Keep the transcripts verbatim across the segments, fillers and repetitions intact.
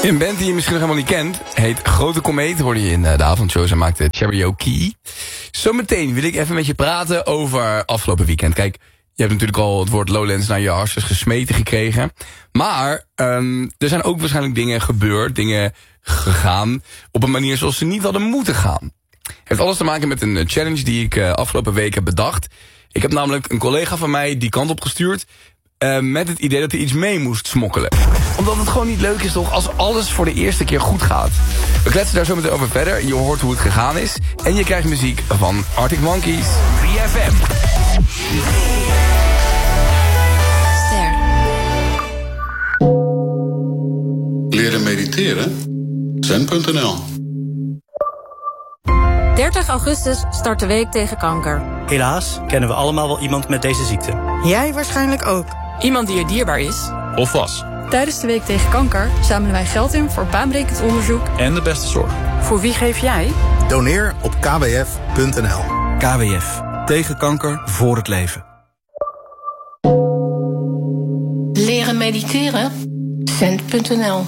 Een band die je misschien nog helemaal niet kent heet Grote Komeet. Hoorde je in de avondshow. Ze maakte Karaoke. Zometeen wil ik even met je praten over afgelopen weekend. Kijk, je hebt natuurlijk al het woord Lowlands naar je hartjes gesmeten gekregen. Maar um, er zijn ook waarschijnlijk dingen gebeurd, dingen gegaan op een manier zoals ze niet hadden moeten gaan. Heeft alles te maken met een challenge die ik uh, afgelopen week heb bedacht. Ik heb namelijk een collega van mij die kant op gestuurd Uh, met het idee dat hij iets mee moest smokkelen. Omdat het gewoon niet leuk is toch als alles voor de eerste keer goed gaat. We kletsen daar zo meteen over verder. Je hoort hoe het gegaan is. En je krijgt muziek van Arctic Monkeys. drie F M. Ster. Leren mediteren? Zen punt n l. dertig augustus start de week tegen kanker. Helaas kennen we allemaal wel iemand met deze ziekte. Jij waarschijnlijk ook. Iemand die je dierbaar is. Of was. Tijdens de week tegen kanker zamelen wij geld in voor baanbrekend onderzoek. En de beste zorg. Voor wie geef jij? Doneer op k w f punt n l. K W F. Tegen kanker voor het leven. Leren mediteren? Zen punt n l.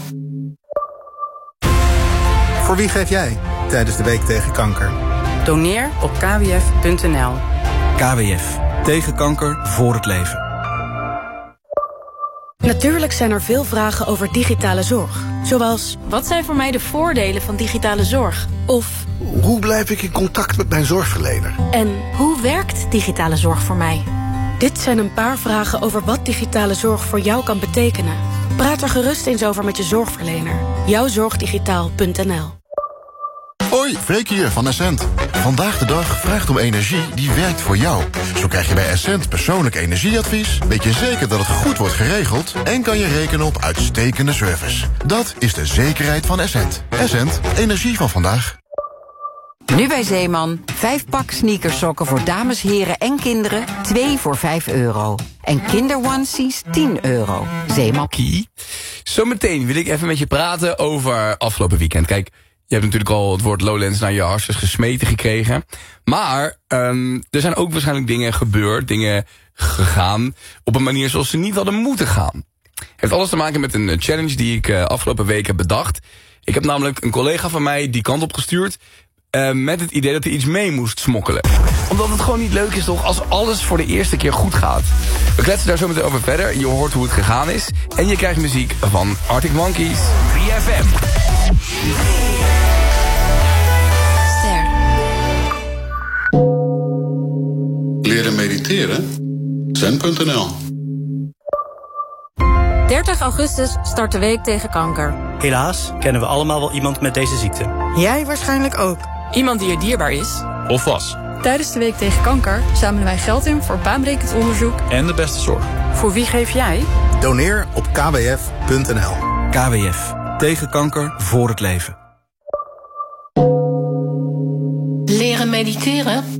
Voor wie geef jij tijdens de week tegen kanker? Doneer op k w f punt n l. K W F. Tegen kanker voor het leven. Natuurlijk zijn er veel vragen over digitale zorg. Zoals, Wat zijn voor mij de voordelen van digitale zorg? of, Hoe blijf ik in contact met mijn zorgverlener? en Hoe werkt digitale zorg voor mij? dit zijn een paar vragen over wat digitale zorg voor jou kan betekenen. Praat er gerust eens over met je zorgverlener. jouwzorgdigitaal punt n l. Hoi, Freek hier van Essent. Vandaag de dag vraagt om energie die werkt voor jou. Zo krijg je bij Essent persoonlijk energieadvies, weet je zeker dat het goed wordt geregeld en kan je rekenen op uitstekende service. Dat is de zekerheid van Essent. Essent, energie van vandaag. Nu bij Zeeman. Vijf pak sneakersokken voor dames, heren en kinderen. Twee voor vijf euro. En kinderonesies tien euro. Zeeman. Zometeen wil ik even met je praten over afgelopen weekend. Kijk, je hebt natuurlijk al het woord Lowlands naar je hartjes gesmeten gekregen. Maar um, er zijn ook waarschijnlijk dingen gebeurd, dingen gegaan op een manier zoals ze niet hadden moeten gaan. Heeft alles te maken met een challenge die ik uh, afgelopen week heb bedacht. Ik heb namelijk een collega van mij die kant op gestuurd Uh, met het idee dat hij iets mee moest smokkelen. Omdat het gewoon niet leuk is toch als alles voor de eerste keer goed gaat. We kletsen daar zo meteen over verder. Je hoort hoe het gegaan is. En je krijgt muziek van Arctic Monkeys. drie F M. Ster. Leren mediteren? Zen punt n l. dertig augustus start de week tegen kanker. Helaas kennen we allemaal wel iemand met deze ziekte. Jij waarschijnlijk ook. Iemand die je dierbaar is. Of was. Tijdens de week tegen kanker zamelen wij geld in voor baanbrekend onderzoek. En de beste zorg. Voor wie geef jij? Doneer op k w f punt n l. K W F. Tegen kanker voor het leven. Leren mediteren?